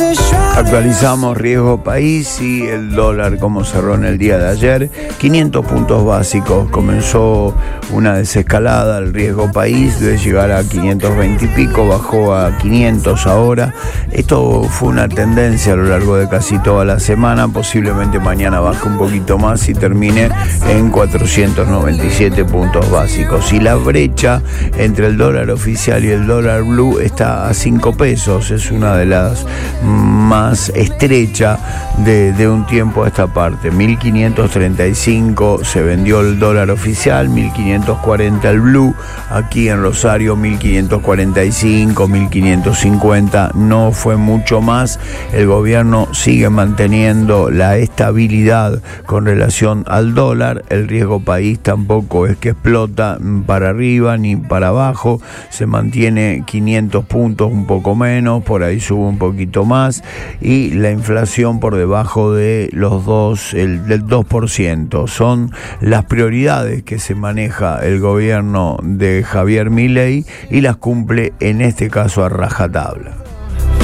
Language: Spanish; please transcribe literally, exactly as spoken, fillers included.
Actualizamos riesgo país y el dólar como cerró en el día de ayer. quinientos puntos básicos. Comenzó una desescalada el riesgo país de llegar a quinientos veinte y pico, bajó a quinientos ahora. Esto fue una tendencia a lo largo de casi toda la semana. Posiblemente mañana baje un poquito más y termine en cuatrocientos noventa y siete puntos básicos. Y la brecha entre el dólar oficial y el dólar blue está a cinco pesos. Es una de las más estrecha de, de un tiempo a esta parte. mil quinientos treinta y cinco se vendió el dólar oficial, mil quinientos cuarenta el blue. Aquí en Rosario mil quinientos cuarenta y cinco, mil quinientos cincuenta, no fue mucho más. El gobierno sigue manteniendo la estabilidad con relación al dólar. El riesgo país tampoco es que explota para arriba ni para abajo, se mantiene quinientos puntos, un poco menos, por ahí sube un poquito más, y la inflación por debajo de los dos, el del dos por ciento. Son las prioridades que se maneja el gobierno de Javier Milei y las cumple en este caso a rajatabla.